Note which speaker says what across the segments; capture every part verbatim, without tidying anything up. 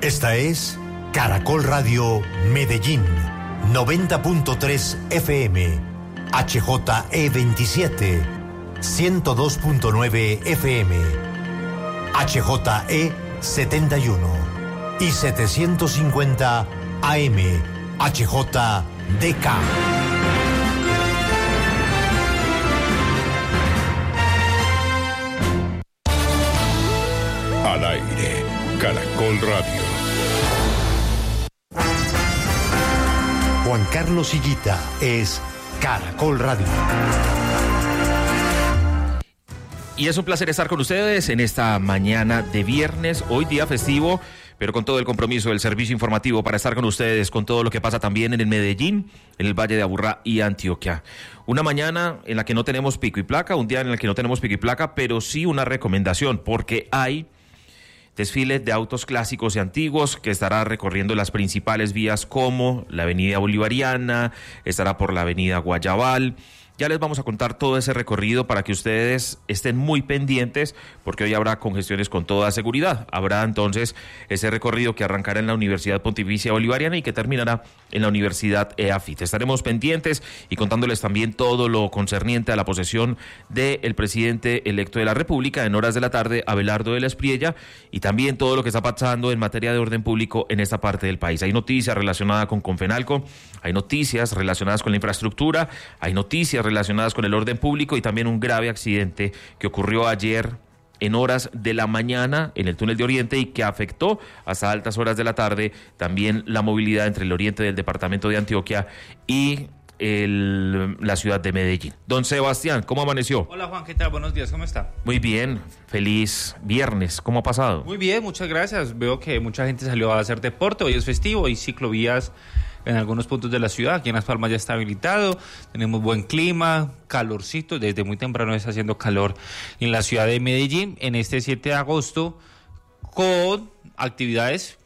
Speaker 1: Esta es Caracol Radio Medellín, noventa punto tres F M, H J E veintisiete, ciento dos punto nueve F M, H J E setenta y uno y setecientos cincuenta A M, H J D K.
Speaker 2: Al aire, Caracol Radio.
Speaker 1: Juan Carlos Higuita es Caracol Radio.
Speaker 3: Y es un placer estar con ustedes en esta mañana de viernes, hoy día festivo, pero con todo el compromiso del servicio informativo para estar con ustedes, con todo lo que pasa también en el Medellín, en el Valle de Aburrá y Antioquia. Una mañana en la que no tenemos pico y placa, un día en el que no tenemos pico y placa, pero sí una recomendación, porque hay desfiles de autos clásicos y antiguos que estará recorriendo las principales vías como la avenida Bolivariana, estará por la avenida Guayabal. Ya les vamos a contar todo ese recorrido para que ustedes estén muy pendientes, porque hoy habrá congestiones con toda seguridad. Habrá entonces ese recorrido que arrancará en la Universidad Pontificia Bolivariana y que terminará en la Universidad E A F I T. Estaremos pendientes y contándoles también todo lo concerniente a la posesión del presidente electo de la República en horas de la tarde, Abelardo de la Espriella, y también todo lo que está pasando en materia de orden público en esta parte del país. Hay noticias relacionadas con Confenalco, hay noticias relacionadas con la infraestructura, hay noticias relacionadas con el orden público y también un grave accidente que ocurrió ayer en horas de la mañana en el túnel de Oriente y que afectó hasta altas horas de la tarde también la movilidad entre el oriente del departamento de Antioquia y el, la ciudad de Medellín. Don Sebastián, ¿cómo amaneció?
Speaker 4: Hola Juan, ¿qué tal? Buenos días, ¿cómo está?
Speaker 3: Muy bien, feliz viernes, ¿cómo ha pasado?
Speaker 4: Muy bien, muchas gracias. Veo que mucha gente salió a hacer deporte, hoy es festivo, hay ciclovías en algunos puntos de la ciudad. Aquí en Las Palmas ya está habilitado, tenemos buen clima, calorcito, desde muy temprano está haciendo calor en la ciudad de Medellín en este siete de agosto, con actividades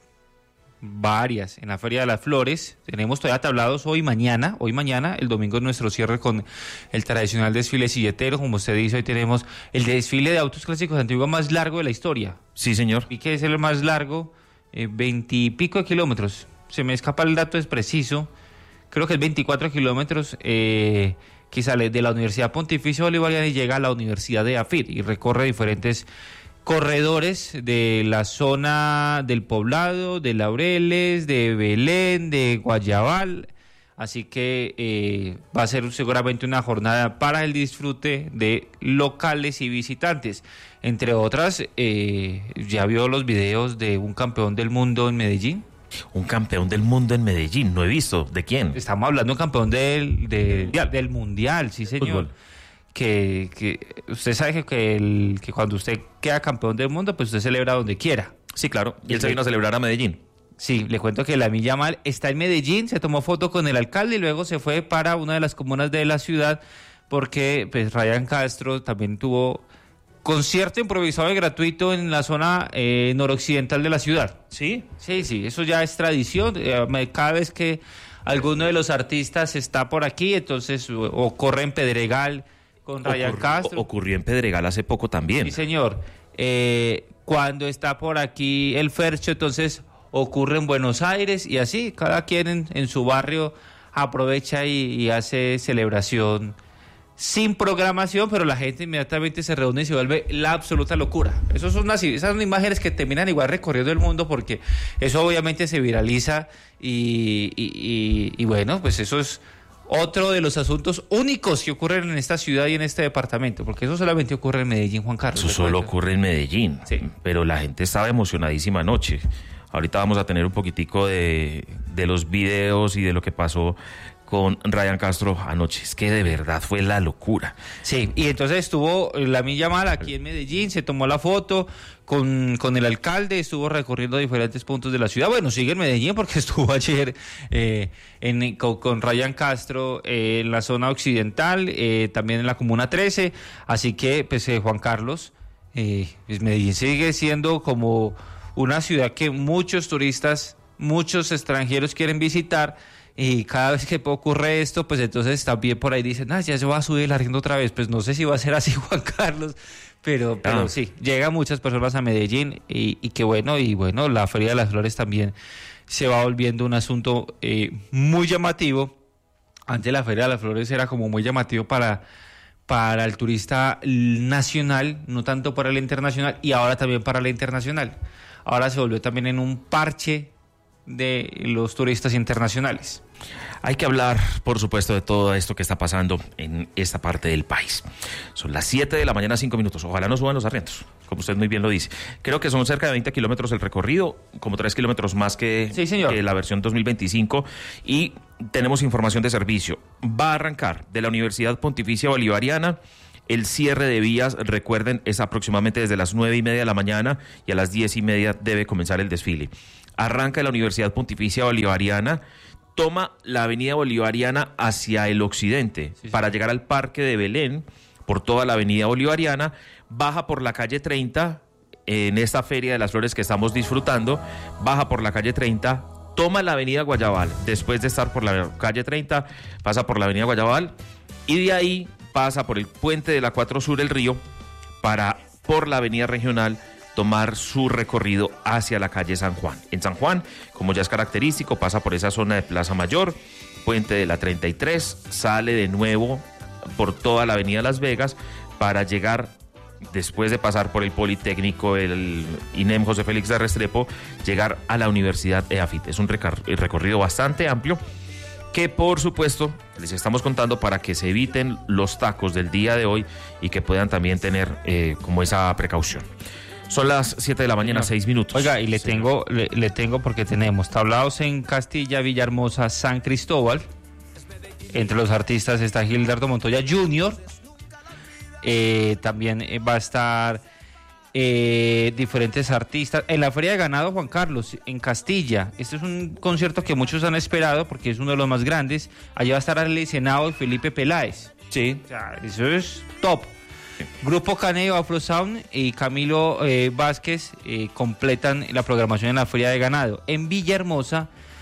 Speaker 4: varias en la Feria de las Flores. Tenemos todavía tablados hoy y mañana, hoy y mañana, el domingo es nuestro cierre con el tradicional desfile silletero, como usted dice, hoy tenemos el desfile de autos clásicos antiguos más largo de la historia.
Speaker 3: Sí, señor.
Speaker 4: Y que es el más largo, veintipico eh, de kilómetros. Se me escapa el dato, es preciso, creo que es veinticuatro kilómetros, eh, que sale de la Universidad Pontificia Bolivariana y llega a la Universidad de E A F I T y recorre diferentes corredores de la zona del Poblado, de Laureles, de Belén, de Guayabal, así que eh, va a ser seguramente una jornada para el disfrute de locales y visitantes. Entre otras, eh, ¿ya vio los videos de un campeón del mundo en Medellín?
Speaker 3: Un campeón del mundo en Medellín, no he visto. ¿De quién?
Speaker 4: Estamos hablando de un campeón del, del, del mundial, sí señor.
Speaker 3: Fútbol.
Speaker 4: Que, que usted sabe que, que, el, que cuando usted queda campeón del mundo, pues usted celebra donde quiera.
Speaker 3: Sí, claro. Y él se vino a celebrar a Medellín.
Speaker 4: Sí, le cuento que Lamine Yamal está en Medellín, se tomó foto con el alcalde y luego se fue para una de las comunas de la ciudad porque pues Ryan Castro también tuvo concierto improvisado y gratuito en la zona eh, noroccidental de la ciudad.
Speaker 3: ¿Sí?
Speaker 4: Sí, sí, eso ya es tradición. Eh, cada vez que alguno de los artistas está por aquí, entonces o, o corre en Pedregal con Ryan
Speaker 3: Ocurri-
Speaker 4: Castro.
Speaker 3: Ocurrió en Pedregal hace poco también.
Speaker 4: Sí, señor. Eh, cuando está por aquí el Fercho, entonces ocurre en Buenos Aires y así, cada quien en, en su barrio aprovecha y, y hace celebración sin programación, pero la gente inmediatamente se reúne y se vuelve la absoluta locura. Eso son unas, esas son imágenes que terminan igual recorriendo el mundo porque eso obviamente se viraliza y, y, y, y bueno, pues eso es otro de los asuntos únicos que ocurren en esta ciudad y en este departamento, porque eso solamente ocurre en Medellín, Juan Carlos.
Speaker 3: Eso solo ocurre en Medellín,
Speaker 4: sí.
Speaker 3: Pero la gente estaba emocionadísima anoche. Ahorita vamos a tener un poquitico de, de los videos y de lo que pasó con Ryan Castro anoche. Es que de verdad fue la locura.
Speaker 4: Sí, y entonces estuvo Lamine Yamal aquí en Medellín, se tomó la foto con, con el alcalde, estuvo recorriendo diferentes puntos de la ciudad. Bueno, sigue en Medellín porque estuvo ayer eh, en, con, con Ryan Castro eh, en la zona occidental, eh, también en la Comuna trece. Así que, pues, eh, Juan Carlos, eh, pues Medellín sigue siendo como una ciudad que muchos turistas, muchos extranjeros quieren visitar. y cada vez que ocurre esto, pues entonces también por ahí dicen, ah, ya se va a subir el arriendo otra vez. Pues no sé si va a ser así, Juan Carlos, pero, pero ah. sí, llegan muchas personas a Medellín y, y que bueno, y bueno, la Feria de las Flores también se va volviendo un asunto eh, muy llamativo. Antes la Feria de las Flores era como muy llamativo para, para el turista nacional, no tanto para el internacional, y ahora también para el internacional. Ahora se volvió también en un parche de los turistas internacionales.
Speaker 3: Hay que hablar, por supuesto, de todo esto que está pasando en esta parte del país. Son las siete de la mañana, cinco minutos. Ojalá no suban los arriendos, como usted muy bien lo dice. Creo que son cerca de veinte kilómetros el recorrido, como tres kilómetros más que,
Speaker 4: sí, señor.
Speaker 3: que la versión dos mil veinticinco. Y tenemos información de servicio. Va a arrancar de la Universidad Pontificia Bolivariana. El cierre de vías, recuerden, es aproximadamente desde las nueve y media de la mañana y a las diez y media debe comenzar el desfile. Arranca de la Universidad Pontificia Bolivariana, toma la avenida Bolivariana hacia el occidente sí, sí. para llegar al Parque de Belén por toda la avenida Bolivariana, baja por la calle treinta en esta Feria de las Flores que estamos disfrutando, baja por la calle treinta, toma la avenida Guayabal, después de estar por la calle treinta, pasa por la avenida Guayabal y de ahí pasa por el puente de la cuatro Sur El Río para por la avenida Regional tomar su recorrido hacia la calle San Juan. En San Juan, como ya es característico, pasa por esa zona de Plaza Mayor, puente de la treinta y tres, sale de nuevo por toda la avenida Las Vegas para llegar, después de pasar por el Politécnico, el INEM José Félix de Restrepo, llegar a la Universidad EAFIT. Es un recor- recorrido bastante amplio que, por supuesto, les estamos contando para que se eviten los tacos del día de hoy y que puedan también tener eh, como esa precaución. Son las siete de la mañana, seis minutos.
Speaker 4: Oiga, y le
Speaker 3: sí.
Speaker 4: tengo le, le tengo porque tenemos tablados en Castilla, Villahermosa, San Cristóbal. Entre los artistas está Gildardo Montoya junior Eh, también va a estar eh, diferentes artistas. En la Feria de Ganado, Juan Carlos, en Castilla. Este es un concierto que muchos han esperado porque es uno de los más grandes. Allí va a estar Arely Senado y Felipe Peláez.
Speaker 3: Sí.
Speaker 4: O sea, eso es top. Grupo Caneo, Afro Sound y Camilo eh, Vázquez eh, completan la programación en la Feria de Ganado. En Villahermosa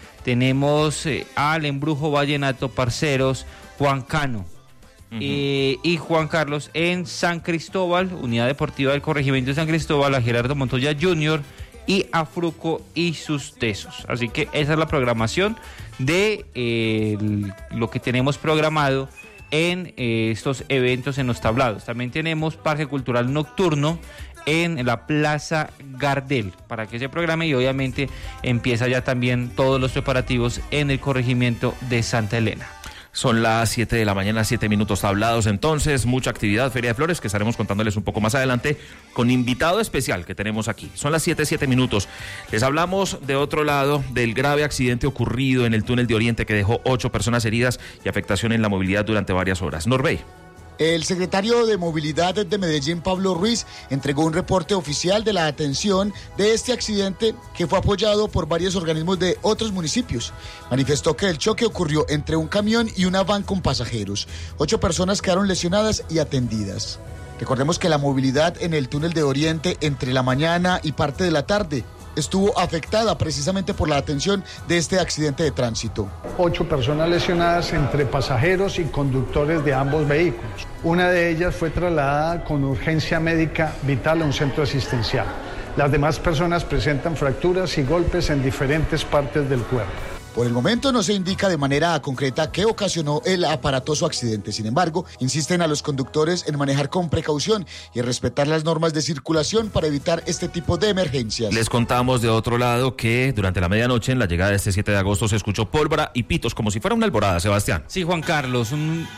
Speaker 4: tenemos eh, al Embrujo Vallenato, Parceros, Juan Cano uh-huh. eh, y Juan Carlos. En San Cristóbal, Unidad Deportiva del Corregimiento de San Cristóbal, a Gerardo Montoya junior y a Fruco y sus Tesos. Así que esa es la programación de eh, el, lo que tenemos programado en eh, estos eventos en los tablados. También tenemos Parque Cultural Nocturno en la Plaza Gardel para que se programe y obviamente empieza ya también todos los preparativos en el corregimiento de Santa Elena.
Speaker 3: Son las siete de la mañana, siete minutos tablados. Entonces, mucha actividad, Feria de Flores, que estaremos contándoles un poco más adelante con invitado especial que tenemos aquí. Son las siete, siete minutos. Les hablamos de otro lado del grave accidente ocurrido en el túnel de Oriente que dejó ocho personas heridas y afectación en la movilidad durante varias horas. Norbey.
Speaker 5: El secretario de Movilidad de Medellín, Pablo Ruiz, entregó un reporte oficial de la atención de este accidente que fue apoyado por varios organismos de otros municipios. Manifestó que el choque ocurrió entre un camión y una van con pasajeros. Ocho personas quedaron lesionadas y atendidas. Recordemos que la movilidad en el túnel de Oriente entre la mañana y parte de la tarde estuvo afectada precisamente por la atención de este accidente de tránsito.
Speaker 6: Ocho personas lesionadas entre pasajeros y conductores de ambos vehículos. Una de ellas fue trasladada con urgencia médica vital a un centro asistencial. Las demás personas presentan fracturas y golpes en diferentes partes del cuerpo.
Speaker 5: Por el momento no se indica de manera concreta qué ocasionó el aparatoso accidente. Sin embargo, insisten a los conductores en manejar con precaución y respetar las normas de circulación para evitar este tipo de emergencias.
Speaker 3: Les contamos de otro lado que durante la medianoche, en la llegada de este siete de agosto, se escuchó pólvora y pitos como si fuera una alborada, Sebastián.
Speaker 4: Sí, Juan Carlos, un...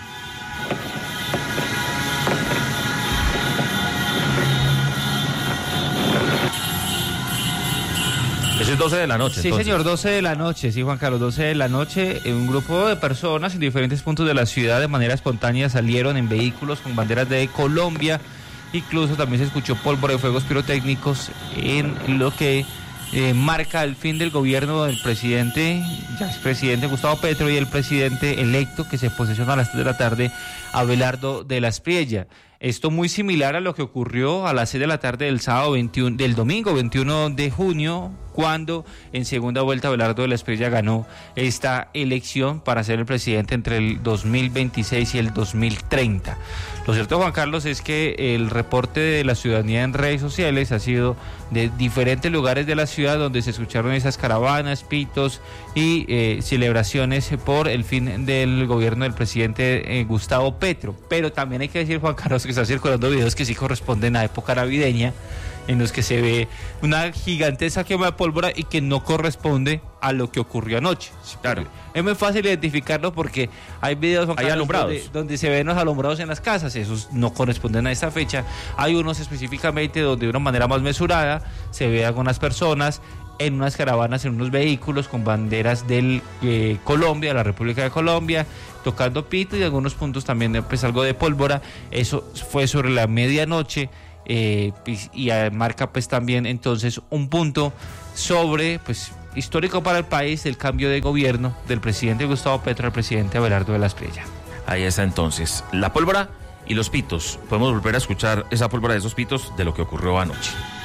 Speaker 3: Eso es doce de la noche.
Speaker 4: Sí,
Speaker 3: entonces.
Speaker 4: señor, doce de la noche, sí, Juan Carlos, doce de la noche. Un grupo de personas en diferentes puntos de la ciudad de manera espontánea salieron en vehículos con banderas de Colombia. Incluso también se escuchó pólvora de fuegos pirotécnicos en lo que eh, marca el fin del gobierno del presidente, ya es presidente Gustavo Petro, y el presidente electo que se posesiona a las tres de la tarde, Abelardo de la Espriella. Esto muy similar a lo que ocurrió a las seis de la tarde del sábado veintiuno, del domingo veintiuno de junio, cuando en segunda vuelta Abelardo de la Espriella ganó esta elección para ser el presidente entre el dos mil veintiséis y el dos mil treinta. Lo cierto, Juan Carlos, es que el reporte de la ciudadanía en redes sociales ha sido de diferentes lugares de la ciudad donde se escucharon esas caravanas, pitos y eh, celebraciones por el fin del gobierno del presidente eh, Gustavo Petro. Pero también hay que decir, Juan Carlos, que están circulando videos que sí corresponden a época navideña, en los que se ve una gigantesca quema de pólvora y que no corresponde a lo que ocurrió anoche.
Speaker 3: Claro.
Speaker 4: Es muy fácil identificarlo porque hay videos, Juan
Speaker 3: hay
Speaker 4: Carlos,
Speaker 3: alumbrados
Speaker 4: donde, donde se ven los alumbrados en las casas, esos no corresponden a esta fecha. Hay unos específicamente donde de una manera más mesurada se ve a algunas personas en unas caravanas, en unos vehículos con banderas de eh, Colombia, la República de Colombia, tocando pito y en algunos puntos también pues algo de pólvora. Eso fue sobre la medianoche. Eh, y, y marca pues también entonces un punto sobre pues histórico para el país, el cambio de gobierno del presidente Gustavo Petro al presidente Abelardo de la Espriella.
Speaker 3: Ahí está entonces la pólvora y los pitos. Podemos volver a escuchar esa pólvora de esos pitos de lo que ocurrió anoche.